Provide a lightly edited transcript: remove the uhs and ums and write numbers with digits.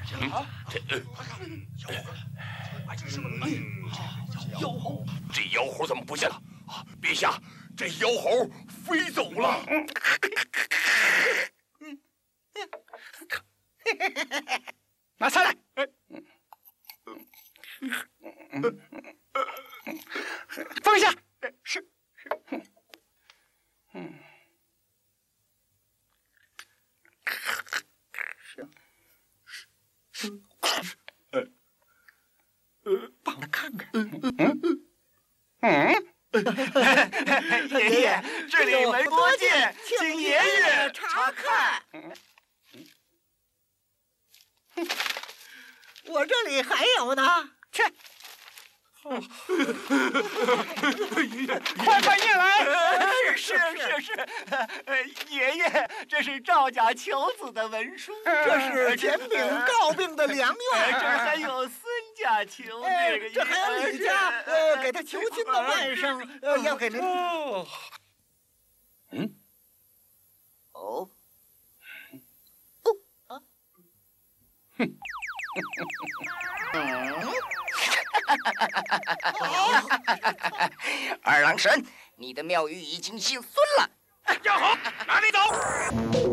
妖猴， 这妖猴怎么不见了？啊，陛下，这妖猴飞走了。 拿菜来。放下。是。帮他看看。 爷爷，这里门多见，请爷爷查看。 我这里还有呢， 去。快快念来！ 是。爷爷，这是赵家求子的文书， 这是简炳告病的良药， 这还有孙家求这个， 这还有李家给他求亲的外甥要给您。 二郎神，你的庙宇已经姓孙了。 妖猴，哪里走？